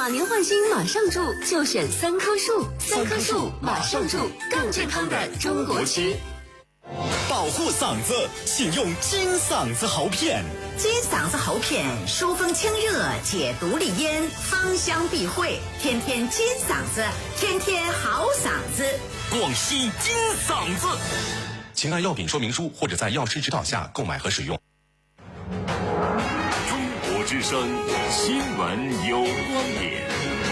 马年换新马上住，就选3棵树，3棵树马上住，更健康的中国区。 保护嗓子，请用金嗓子喉片。 金嗓子喉片，疏风清热，解毒利咽，芳香避秽，天天金嗓子，天天好嗓子。 广西金嗓子。 请按药品说明书或者在药师指导下购买和使用。 中国之声新闻有观点。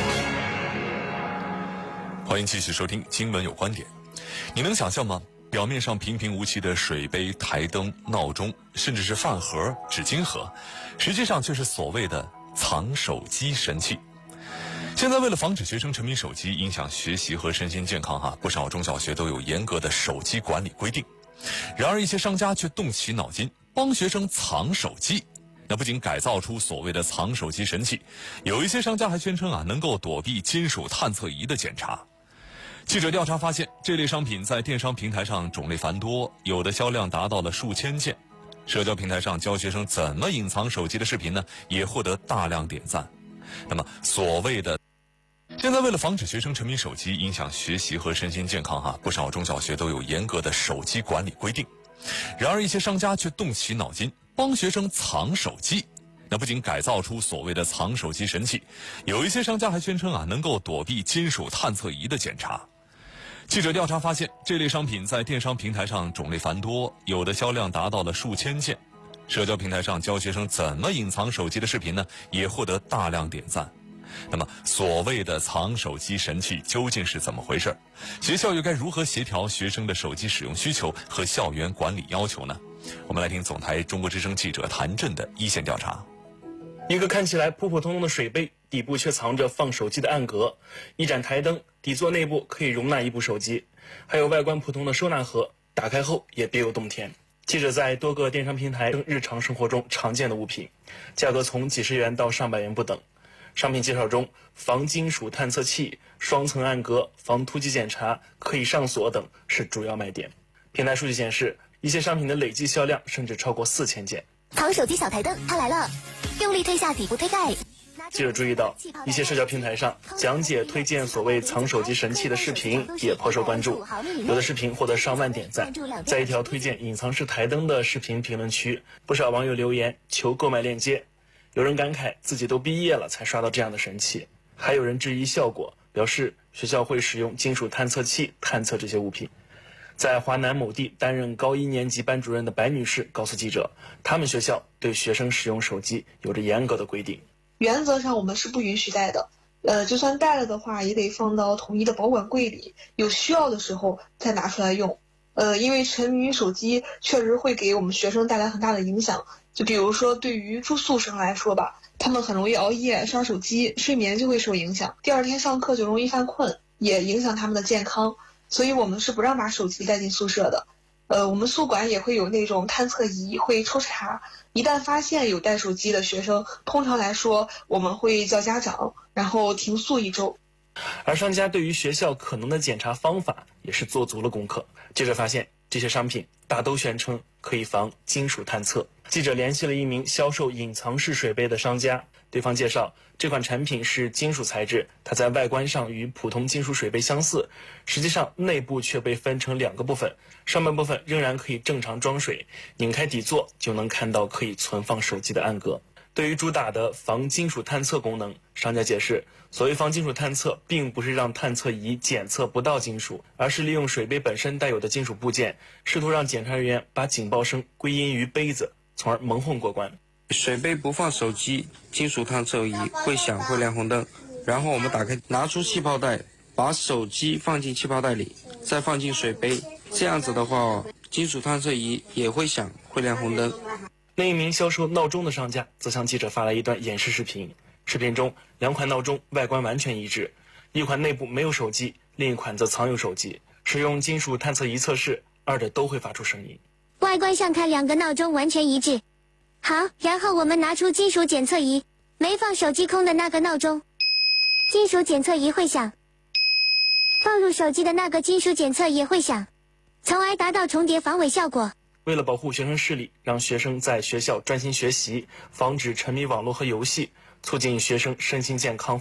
欢迎继续收听新闻有观点。你能想象吗？表面上平平无奇的水杯、台灯、闹钟，甚至是饭盒、纸巾盒，实际上却是所谓的藏手机神器。现在为了防止学生沉迷手机影响学习和身心健康不少中小学都有严格的手机管理规定。然而一些商家却动起脑筋帮学生藏手机。那不仅改造出所谓的藏手机神器，有一些商家还宣称能够躲避金属探测仪的检查。记者调查发现，这类商品在电商平台上种类繁多，有的销量达到了数千件。社交平台上教学生怎么隐藏手机的视频呢，也获得大量点赞。那么所谓的现在为了防止学生沉迷手机影响学习和身心健康不少中小学都有严格的手机管理规定。然而一些商家却动起脑筋帮学生藏手机。那不仅改造出所谓的藏手机神器，有一些商家还宣称能够躲避金属探测仪的检查。记者调查发现，这类商品在电商平台上种类繁多，有的销量达到了数千件。社交平台上教学生怎么隐藏手机的视频呢，也获得大量点赞。那么所谓的藏手机神器究竟是怎么回事？学校又该如何协调学生的手机使用需求和校园管理要求呢？我们来听总台中国之声记者谭震的一线调查。 一个看起来普普通通的水杯，底部却藏着放手机的暗格；一盏台灯，底座内部可以容纳一部手机；还有外观普通的收纳盒，打开后也别有洞天。记者在多个电商平台登日常生活中常见的物品，价格从几十元到上百元不等。商品介绍中，防金属探测器、双层暗格、防突击检查、可以上锁等是主要卖点。平台数据显示，一些商品的累计销量甚至超过4000件。 藏手机小台灯，它来了！用力推下底部推盖。 记者注意到，一些社交平台上讲解推荐所谓藏手机神器的视频也颇受关注，有的视频获得上万点赞。在一条推荐隐藏式台灯的视频评论区，不少网友留言求购买链接。有人感慨自己都毕业了才刷到这样的神器，还有人质疑效果，表示学校会使用金属探测器探测这些物品。在华南某地担任高1年级班主任的白女士告诉记者，他们学校对学生使用手机有着严格的规定。 原则上我们是不允许带的，就算带了的话，也得放到统一的保管柜里，有需要的时候再拿出来用。因为沉迷于手机确实会给我们学生带来很大的影响。就比如说对于住宿生来说吧，他们很容易熬夜刷手机，睡眠就会受影响，第二天上课就容易犯困，也影响他们的健康。所以我们是不让把手机带进宿舍的。我们宿管也会有那种探测仪，会抽查，一旦发现有带手机的学生，通常来说我们会叫家长，然后停宿1周。 而商家对于学校可能的检查方法也是做足了功课。记者发现，这些商品大都宣称可以防金属探测。记者联系了一名销售隐藏式水杯的商家，对方介绍，这款产品是金属材质，它在外观上与普通金属水杯相似，实际上内部却被分成2个部分，上半部分仍然可以正常装水，拧开底座就能看到可以存放手机的暗格。对于主打的防金属探测功能，商家解释，所谓防金属探测并不是让探测仪检测不到金属，而是利用水杯本身带有的金属部件，试图让检查人员把警报声归因于杯子，从而蒙混过关。 水杯不放手机，金属探测仪会响，会亮红灯，然后我们打开，拿出气泡袋，把手机放进气泡袋里，再放进水杯，这样子的话，金属探测仪也会响，会亮红灯。 另一名销售闹钟的商家则向记者发来一段演示视频，视频中2款闹钟外观完全一致，一款内部没有手机，另一款则藏有手机。使用金属探测仪测试，2者都会发出声音。 外观上看2个闹钟完全一致。好，然后我们拿出金属检测仪，没放手机空的那个闹钟，金属检测仪会响，放入手机的那个金属检测也会响，从而达到重叠防伪效果。 为了保护学生视力，让学生在学校专心学习，防止沉迷网络和游戏，促进学生身心健康